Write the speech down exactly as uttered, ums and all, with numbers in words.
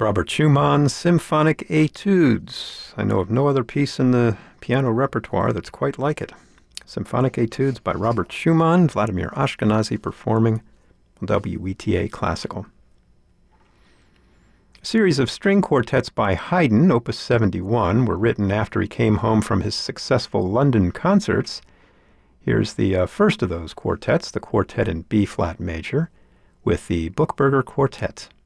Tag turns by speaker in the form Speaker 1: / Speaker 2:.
Speaker 1: Robert Schumann's Symphonic Etudes. I know of no other piece in the piano repertoire that's quite like it. Symphonic Etudes by Robert Schumann, Vladimir Ashkenazy performing on W E T A Classical. A series of string quartets by Haydn, Opus seventy-one, were written after he came home from his successful London concerts. Here's the uh, first of those quartets, the quartet in B-flat major, with the Buchberger Quartet.